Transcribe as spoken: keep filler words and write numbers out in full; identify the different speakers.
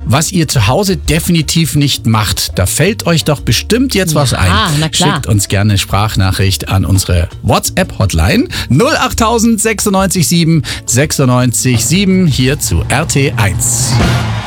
Speaker 1: was ihr zu Hause definitiv nicht macht. Da fällt euch doch bestimmt jetzt was
Speaker 2: Ja,
Speaker 1: ein.
Speaker 2: na klar.
Speaker 1: Schickt uns gerne eine Sprachnachricht an unsere WhatsApp-Hotline null achttausend sechsundneunzig sieben sechsundneunzig sieben hier zu R T eins.